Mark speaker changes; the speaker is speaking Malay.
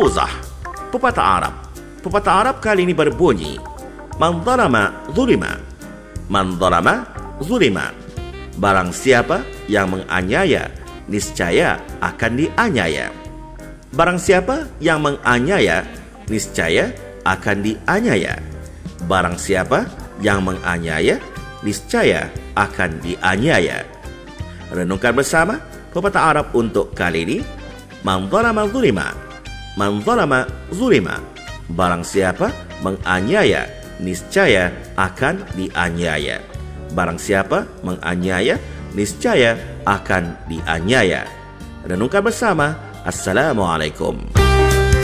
Speaker 1: Rumuzah. Pepatah Arab. Pepatah Arab kali ini berbunyi, Man zalama zulima. Man zalama zulima. Barang siapa yang menganiaya, niscaya akan dianiaya. Barang siapa yang menganiaya, niscaya akan dianiaya. Barang siapa yang menganiaya, niscaya akan dianiaya. Renungkan bersama pepatah Arab untuk kali ini. Man zalama zulima. Man zalama zulima. Barang siapa menganiaya, niscaya akan dianiaya. Barang siapa menganiaya, niscaya akan dianiaya. Renungkan bersama. Assalamualaikum.